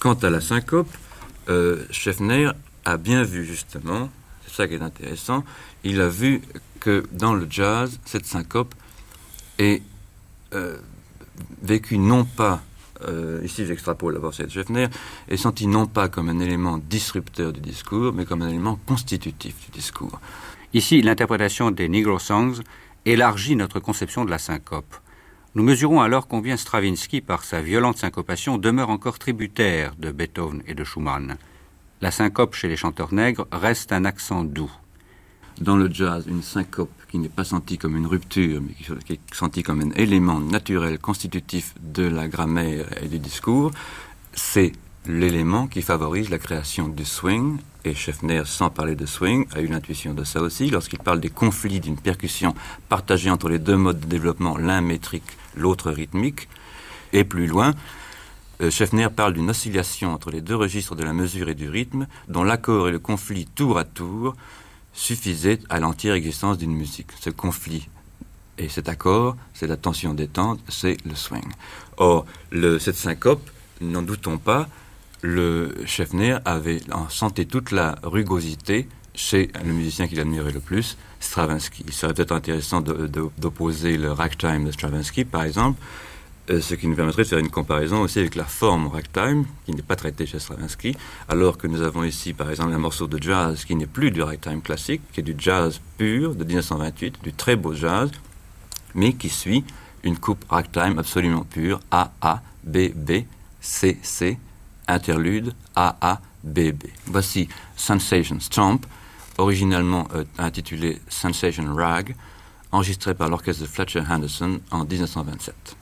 Quant à la syncope, Schaeffner a bien vu justement, c'est ça qui est intéressant, il a vu que dans le jazz, cette syncope est vécue non pas, ici j'extrapole la pensée de Schaeffner, est sentie non pas comme un élément disrupteur du discours, mais comme un élément constitutif du discours. Ici, l'interprétation des Negro Songs élargit notre conception de la syncope. Nous mesurons alors combien Stravinsky, par sa violente syncopation, demeure encore tributaire de Beethoven et de Schumann. La syncope chez les chanteurs nègres reste un accent doux. Dans le jazz, une syncope qui n'est pas sentie comme une rupture, mais qui est sentie comme un élément naturel constitutif de la grammaire et du discours, c'est l'élément qui favorise la création du swing. Et Schaeffner, sans parler de swing, a eu l'intuition de ça aussi, lorsqu'il parle des conflits d'une percussion partagée entre les deux modes de développement, l'un métrique, l'autre rythmique. Et plus loin, Schaeffner parle d'une oscillation entre les deux registres de la mesure et du rythme, dont l'accord et le conflit tour à tour suffisaient à l'entière existence d'une musique. Ce conflit et cet accord, c'est la tension détente, c'est le swing. Or, cette syncope, n'en doutons pas, Schaeffner en sentait toute la rugosité chez le musicien qu'il admirait le plus, Stravinsky. Il serait peut-être intéressant d'opposer le ragtime de Stravinsky, par exemple, ce qui nous permettrait de faire une comparaison aussi avec la forme ragtime, qui n'est pas traitée chez Stravinsky, alors que nous avons ici, par exemple, un morceau de jazz qui n'est plus du ragtime classique, qui est du jazz pur de 1928, du très beau jazz, mais qui suit une coupe ragtime absolument pure, A, B, B, C, C, interlude A, B, B. Voici Sensation Stomp, originalement intitulé Sensation Rag, enregistré par l'orchestre de Fletcher Henderson en 1927.